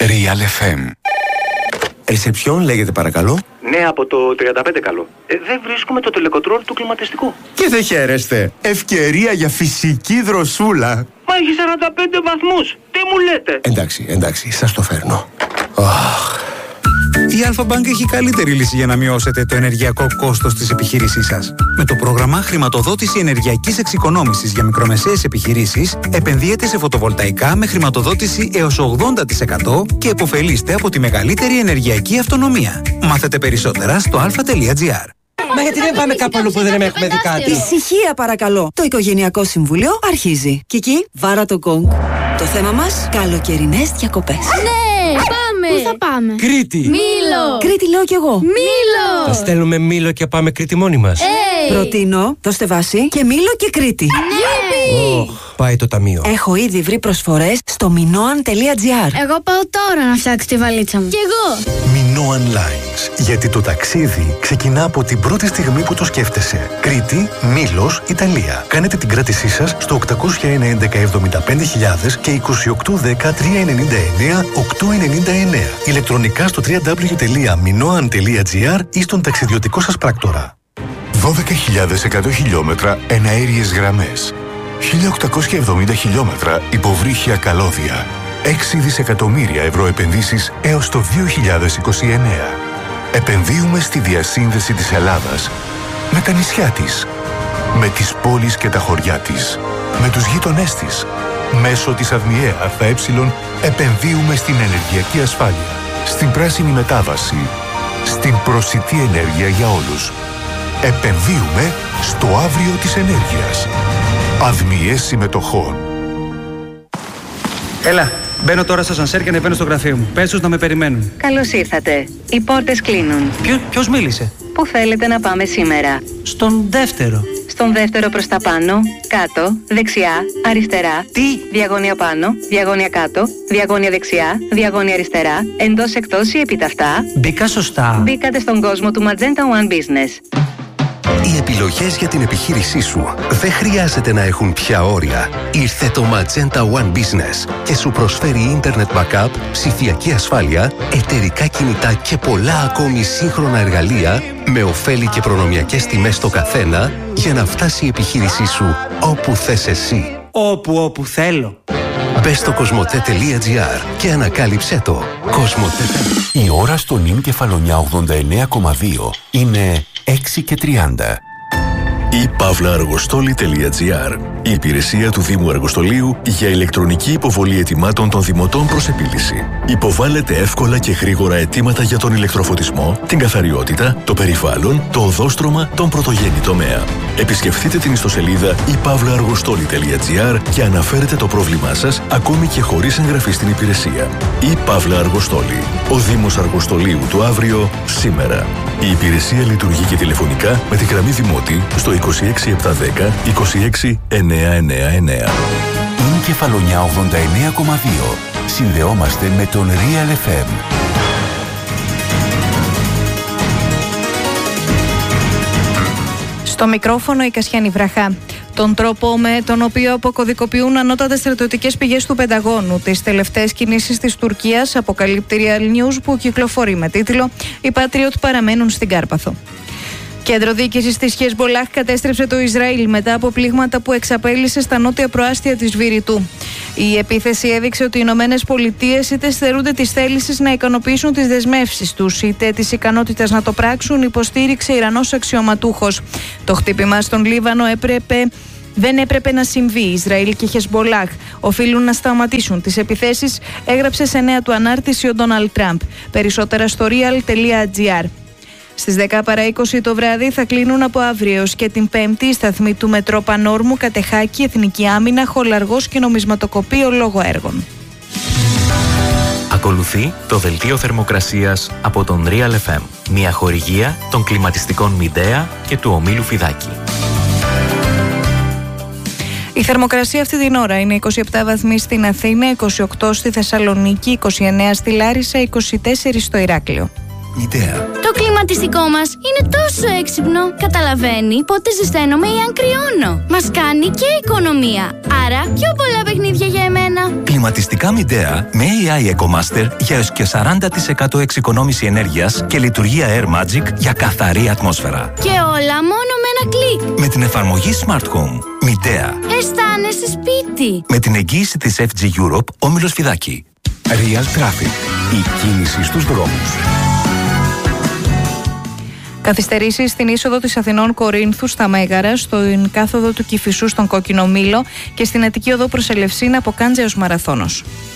Real FM. Ρεσεψιόν λέγεται παρακαλώ. Ναι, από το 35 καλό. Δεν βρίσκουμε το τελεκοτρόλ του κλιματιστικού. Και δεν χαίρεστε. Ευκαιρία για φυσική δροσούλα. Μα έχει 45 βαθμούς. Τι μου λέτε? Εντάξει, σας το φέρνω. Η Αλφα-Bank έχει καλύτερη λύση για να μειώσετε το ενεργειακό κόστος της επιχείρησής σας. Με το πρόγραμμα Χρηματοδότηση Ενεργειακής Εξοικονόμησης για μικρομεσαίες επιχειρήσεις, επενδύετε σε φωτοβολταϊκά με χρηματοδότηση έως 80% και επωφελείστε από τη μεγαλύτερη ενεργειακή αυτονομία. Μάθετε περισσότερα στο alpha.gr. Μα γιατί δεν πάμε κάπου αλλού που δεν έχουμε δει κάτι? Ησυχία παρακαλώ. Το Οικογενειακό Συμβούλιο αρχίζει. Κική, βάρα το γκονγκ. Το θέμα μας, καλοκαιρινές διακοπές. Ναι, πάμε! Πού θα πάμε? Κρήτη! Μήλο! Κρήτη λέω κι εγώ. Μήλο! Θα στέλνουμε Μήλο και πάμε Κρήτη μόνοι μας. Προτείνω, δώστε βάση και Μήλο και Κρήτη. Ναι! Πάει το ταμείο. Έχω ήδη βρει προσφορές στο minoan.gr. Εγώ πάω τώρα να φτιάξω τη βαλίτσα μου. Κι εγώ! Minoan Lines. Γιατί το ταξίδι ξεκινά από την πρώτη στιγμή που το σκέφτεσαι. Κρήτη, Μήλος, Ιταλία. Κάνετε την κράτησή σας στο 801 11 και 2810 399 899. Ηλεκτρονικά στο www.minoan.gr ή στον ταξιδιωτικό σας πράκτορα. 12.100 χιλιόμετρα εναέριες γραμμές. 1.870 χιλιόμετρα υποβρύχια καλώδια. 6 δισεκατομμύρια ευρώ επενδύσεις έως το 2029. Επενδύουμε στη διασύνδεση της Ελλάδας με τα νησιά της, με τις πόλεις και τα χωριά της, με τους γείτονές της. Μέσω της ΑΔΜΙΕ ΑΕ επενδύουμε στην ενεργειακή ασφάλεια, στην πράσινη μετάβαση, στην προσιτή ενέργεια για όλους. Επενδύουμε στο αύριο της ενέργειας. ΑΔΜΙΕ Συμμετοχών. Έλα, μπαίνω τώρα στο σανσέρ και ανεβαίνω στο γραφείο μου. Πες τους να με περιμένουν. Καλώς ήρθατε. Οι πόρτες κλείνουν. Ποιος μίλησε? Πού θέλετε να πάμε σήμερα? Στον δεύτερο. Στον δεύτερο προς τα πάνω, κάτω, δεξιά, αριστερά. Τι? Διαγώνια πάνω, διαγώνια κάτω, διαγώνια δεξιά, διαγώνια αριστερά, εντός εκτός ή επιταυτά. Μπήκα σωστά? Μπήκατε στον κόσμο του Magenta One Business. Οι επιλογές για την επιχείρησή σου δεν χρειάζεται να έχουν πια όρια. Ήρθε το Magenta One Business και σου προσφέρει Internet Backup, ψηφιακή ασφάλεια, εταιρικά κινητά και πολλά ακόμη σύγχρονα εργαλεία με ωφέλη και προνομιακές τιμές στο καθένα για να φτάσει η επιχείρησή σου όπου θες εσύ. Όπου θέλω. Μπες στο κοσμοτέ.gr και ανακάλυψέ το. Κοσμοτέ. Η ώρα στο νυν Κεφαλονιά 89,2 είναι 6:30. ePavlaArgostoli.gr. Η υπηρεσία του Δήμου Αργοστολίου για ηλεκτρονική υποβολή αιτημάτων των δημοτών προς επίλυση. Υποβάλλετε εύκολα και γρήγορα αιτήματα για τον ηλεκτροφωτισμό, την καθαριότητα, το περιβάλλον, το οδόστρωμα, τον πρωτογενή τομέα. Επισκεφτείτε την ιστοσελίδα ePavlaArgostoli.gr και αναφέρετε το πρόβλημά σας ακόμη και χωρίς εγγραφή στην υπηρεσία. ePavlaArgostoli. Ο Δήμος Αργοστολίου του αύριο, σήμερα. Η υπηρεσία λειτουργεί και τηλεφωνικά με τη γραμμή Δημότη στο 26710 26999. Είναι Κεφαλονιά 89,2. Συνδεόμαστε με τον Real FM. Στο μικρόφωνο η Κασιάνη Βραχά. Τον τρόπο με τον οποίο αποκωδικοποιούν ανώτατες στρατιωτικές πηγές του Πενταγώνου τις τελευταίες κινήσεις της Τουρκίας, αποκαλύπτει Real News που κυκλοφορεί με τίτλο «Οι Patriot παραμένουν στην Κάρπαθο». Κέντρο διοίκησης της Χεσμπολάχ κατέστρεψε το Ισραήλ μετά από πλήγματα που εξαπέλυσε στα νότια προάστια της Βηρητού. Η επίθεση έδειξε ότι οι Ηνωμένες Πολιτείες είτε στερούνται της θέλησης να ικανοποιήσουν τις δεσμεύσεις τους, είτε της ικανότητας να το πράξουν, υποστήριξε Ιρανός αξιωματούχος. Το χτύπημα στον Λίβανο δεν έπρεπε να συμβεί. Ισραήλ και Χεσμπολάχ οφείλουν να σταματήσουν τις επιθέσεις, έγραψε σε νέα του ανάρτηση ο Ντόναλντ Τραμπ. Περισσότερα στο real.gr. Στις 10:20 το βράδυ θα κλείνουν από αύριο έως και την Πέμπτη οι σταθμοί του Μετρό Πανόρμου, Κατεχάκη, Εθνική Άμυνα, Χολαργός και Νομισματοκοπείο λόγω έργων. Ακολουθεί το δελτίο θερμοκρασίας από τον Real FM. Μια χορηγία των κλιματιστικών Μιντέα και του ομίλου Φιδάκη. Η θερμοκρασία αυτή την ώρα είναι 27 βαθμοί στην Αθήνα, 28 στη Θεσσαλονίκη, 29 στη Λάρισα, 24 στο Ηράκλειο. Μητέα. Το κλιματιστικό μας είναι τόσο έξυπνο. Καταλαβαίνει πότε ζεσταίνομαι ή αν κρυώνω. Μας κάνει και οικονομία. Άρα πιο πολλά παιχνίδια για εμένα. Κλιματιστικά Μητέα με AI EcoMaster για έως και 40% εξοικονόμηση ενέργειας και λειτουργία Air Magic για καθαρή ατμόσφαιρα. Και όλα μόνο με ένα κλικ. Με την εφαρμογή Smart Home. Μητέα. Αισθάνεσαι σπίτι. Με την εγγύηση της FG Europe, Όμιλος Φιδάκη. Real Traffic. Η κίνηση στους δρόμους. Καθυστερήσεις στην είσοδο της Αθηνών Κορίνθου στα Μέγαρα, στην κάθοδο του Κηφισού στον Κόκκινο Μήλο και στην Αττική Οδό προς Ελευσίνα από Κάντζα έως Μαραθώνος.